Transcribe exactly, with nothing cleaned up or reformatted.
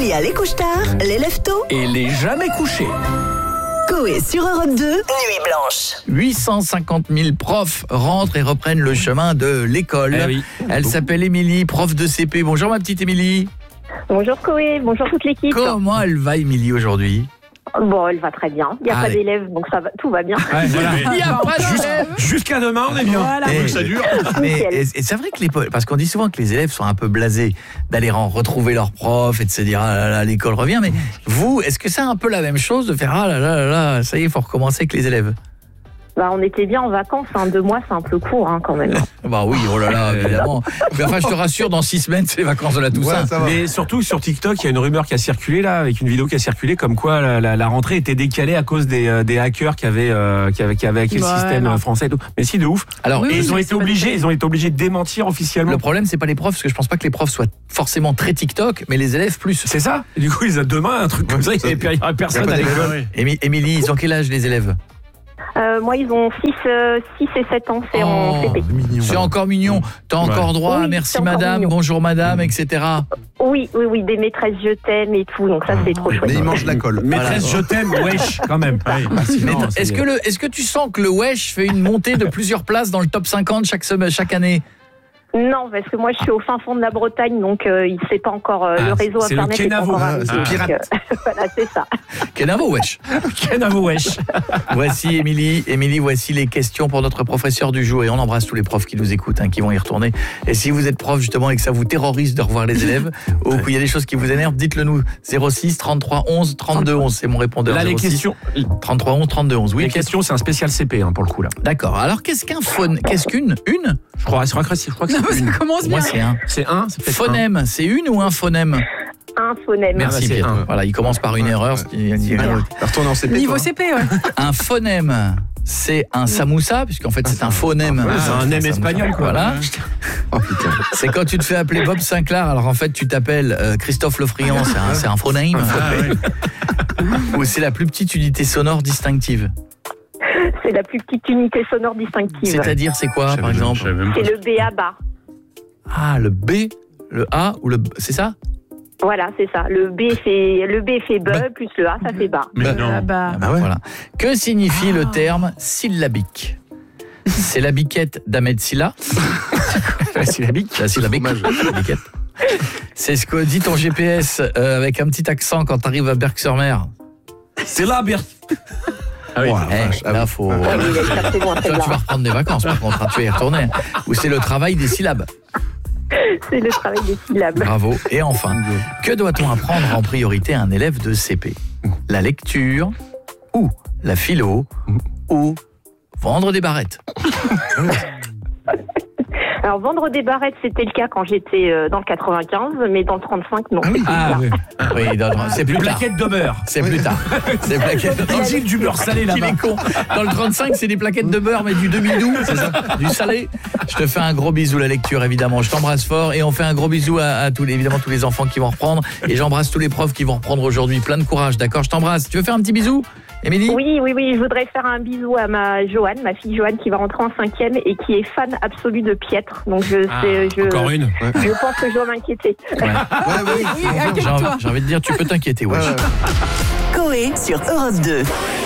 Il y a les couche-tard, les lève-tôt et les jamais couchés. Coé sur Europe deux, Nuit Blanche. huit cent cinquante mille profs rentrent et reprennent le chemin de l'école. Eh oui. Elle s'appelle Émilie, prof de C P. Bonjour ma petite Émilie. Bonjour Coé, bonjour toute l'équipe. Comment elle va Émilie aujourd'hui? Bon, elle va très bien. Il n'y a Allez. pas d'élèves, donc ça va, tout va bien. Ouais, voilà. Il n'y a pas d'élèves. Jusqu'à demain, on est bien. Voilà. Et- Ça dure. Mais Nickel. et- et c'est vrai que les po- parce qu'on dit souvent que les élèves sont un peu blasés d'aller en retrouver leurs profs et de se dire ah là là l'école revient. Mais vous, est-ce que c'est un peu la même chose de faire ah là là là là ça y est, il faut recommencer avec les élèves? Bah, on était bien en vacances, hein. Deux mois c'est un peu court hein, quand même. Bah oui, oh là là, évidemment. Mais enfin, je te rassure, dans six semaines, c'est les vacances de la Toussaint. Mais surtout sur TikTok, il y a une rumeur qui a circulé là, avec une vidéo qui a circulé, comme quoi la, la, la rentrée était décalée à cause des, euh, des hackers qui avaient, euh, qui avaient, qui avaient hacké Ouais, le système non. euh, français et tout. Mais si, de ouf. Alors, Oui, Et et ils ont mais été c'est pas obligés, des- ils ont été obligés de démentir officiellement. le problème, c'est pas les profs, parce que je pense pas que les profs soient forcément très TikTok, mais les élèves plus. C'est ça. Et du coup, ils ont demain un truc comme ça, il n'y aurait personne à l'école. Émi- Émilie, ils ont quel âge les élèves? Euh, moi ils ont six et sept ans, c'est en Oh, C P. C'est encore mignon. T'as encore droit à Oui, merci c'est encore madame, mignon. bonjour madame, et cetera. Oui, oui, oui, des maîtresses je t'aime et tout, donc ça c'est trop chouette. Mais il mange la colle. Maîtresse, je t'aime, wesh, quand même. Mais Sinon, t- c'est- est-ce que, le, est-ce que tu sens que le Wesh fait une montée de plusieurs places dans le top cinquante chaque, semaine, chaque année? Non, parce que moi je suis au fin fond de la Bretagne, donc euh, il sait pas encore euh, Ah, le réseau c'est le internet est pas Kenavo, encore hein, arrivé, c'est le donc, pirate. euh, voilà, c'est ça. Kenavo, Wesh. Kenavo, wesh. Voici Émilie. Émilie, voici les questions pour notre professeur du jour. Et on embrasse tous les profs qui nous écoutent, hein, qui vont y retourner. Et si vous êtes prof justement et que ça vous terrorise de revoir les élèves, ou qu'il y a des choses qui vous énervent, dites-le nous. zéro six trente-trois onze trente-deux onze, c'est mon répondeur. Là, les zéro six questions, trente-trois onze trente-deux onze. Oui, les qu'est-ce- questions, c'est un spécial C P hein, pour le coup là. D'accord. Alors qu'est-ce qu'un phone Qu'est-ce qu'une Une Je crois, je crois que c'est, je crois que Non, c'est ça une. commence Pour bien. moi, c'est un. C'est un, c'est peut-être un. Phonème, c'est une ou un phonème? Un phonème. Merci c'est Pietro. un. Voilà, il commence par une erreur. il a dit- Retourne en C P. Niveau toi. C P, ouais. Un phonème, c'est un samoussa, puisqu'en fait c'est un phonème. Ah, c'est un M samoussa. espagnol, quoi. Voilà. Oh putain. C'est quand tu te fais appeler Bob Sinclair, alors en fait tu t'appelles euh, Christophe Lefriand, c'est un, c'est un phonème. Ou c'est la plus petite unité sonore distinctive. C'est la plus petite unité sonore distinctive. C'est-à-dire c'est quoi par exemple? C'est le B A bas. Ah, le B, le A ou le B, c'est ça? Voilà, c'est ça. Le B fait le B fait be, Bah. plus le A, ça fait bas. Bah, Ah bah. Ah bah voilà. Que signifie le terme syllabique? C'est la biquette d'Ahmed Silla. La syllabique. La syllabique. La biquette. C'est ce que dit ton G P S euh, avec un petit accent quand tu arrives à Berck-sur-Mer. C'est là, Bert. Ah oui. Eh, là, faut. Ah oui, il est très loin, Toi, celle-là. tu vas reprendre des vacances, par contre, hein, tu vas y retourner. Ou c'est le travail des syllabes. C'est le travail des syllabes. Bravo. Et enfin, que doit-on apprendre en priorité à un élève de C P? La lecture, ou la philo, ou vendre des barrettes. Alors, vendre des barrettes, c'était le cas quand j'étais euh, dans le quatre-vingt-quinze, mais dans le trente-cinq, non. c'est Ah plus oui. Oui, non, non, c'est plus Une tard. plaquette de beurre. C'est plus tard. C'est plaquettes. Dans le Gilles du beurre salé Il là-bas. est con. Dans le trente-cinq, c'est des plaquettes de beurre, mais du demi-doux, c'est ça, du salé. Je te fais un gros bisou, la lecture, évidemment. Je t'embrasse fort et on fait un gros bisou à, à tous les, évidemment, tous les enfants qui vont reprendre. Et j'embrasse tous les profs qui vont reprendre aujourd'hui. Plein de courage, d'accord? Je t'embrasse. Tu veux faire un petit bisou, Émilie? Oui, oui, oui, je voudrais faire un bisou à ma Joanne, ma fille Joanne, qui va rentrer en cinquième et qui est fan absolue de Pietre. Donc, je, Ah, sais, je, encore une. je pense que je dois m'inquiéter. Ouais. Ouais, ouais, Oui, faut en faire. J'ai inquiète-toi. envie- j'ai envie de dire, tu peux t'inquiéter, wesh. Ouais, ouais. Coé sur Europe deux.